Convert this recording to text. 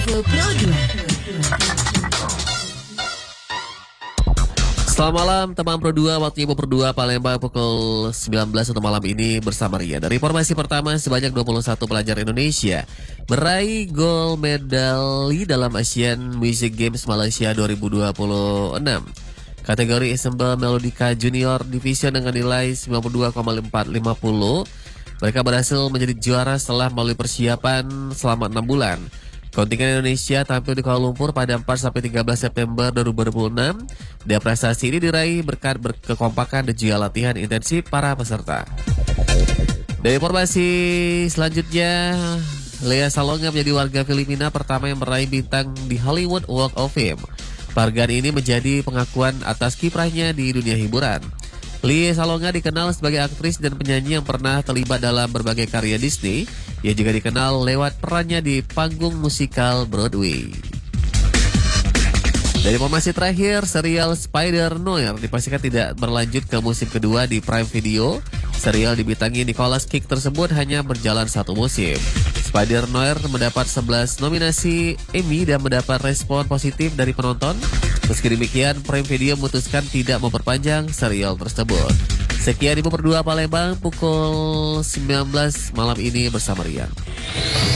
Pro 2. Selamat malam teman Pro 2, waktunya Pro 2 Palembang pukul 19 untuk malam ini bersama Ria. Dari informasi pertama, sebanyak 21 pelajar Indonesia meraih gold medali dalam Asian Music Games Malaysia 2026. Kategori Ensemble Melodica Junior Division dengan nilai 92,450. Mereka berhasil menjadi juara setelah melalui persiapan selama 6 bulan. Kontingen Indonesia tampil di Kuala Lumpur pada 4-13 September 2026 dan prestasi ini diraih berkat kekompakan dan juga latihan intensif para peserta. Dari informasi selanjutnya, Lea Salonga menjadi warga Filipina pertama yang meraih bintang di Hollywood Walk of Fame. Penghargaan ini menjadi pengakuan atas kiprahnya di dunia hiburan. Lea Salonga dikenal sebagai aktris dan penyanyi yang pernah terlibat dalam berbagai karya Disney. Ia juga dikenal lewat perannya di panggung musikal Broadway. Dari informasi terakhir, serial Spider-Noir dipastikan tidak berlanjut ke musim kedua di Prime Video. Serial dibintangi Nicolas Cage tersebut hanya berjalan satu musim. Spider-Noir mendapat 11 nominasi Emmy dan mendapat respon positif dari penonton. Meski demikian, Prime Video memutuskan tidak memperpanjang serial tersebut. Sekian Ibu Pro 2 Palembang pukul 19 malam ini bersama Rian.